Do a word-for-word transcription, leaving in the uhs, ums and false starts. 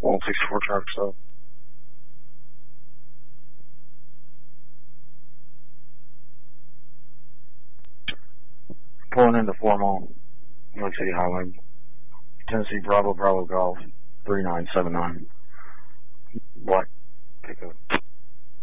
Old sixty-four truck, so. Pulling into Formal, New York City Highway, Tennessee Bravo Bravo Golf, three nine seven nine. Black pickup.